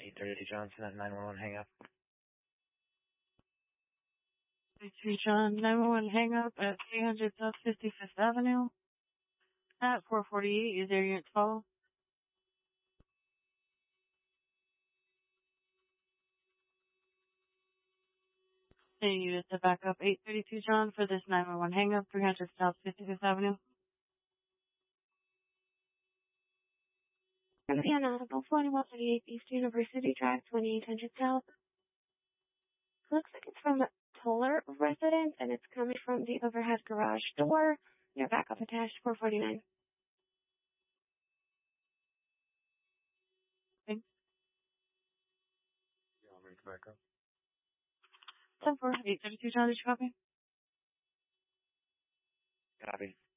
832 Johnson at 911 hang up. 33 John, 911 hang up at 300 South 55th Avenue. At 448, is there unit 12? They needed to back up 832 John for this 911 hang up, 300 South 55th Avenue. Gonna be on Audible 4138 East University Drive, 2800 South. Looks like it's from a Toller residence, and it's coming from the overhead garage door. Your backup attached, 449. Thanks. Yeah, I'll make the backup. 10-4, 832 John, did you copy? Copy.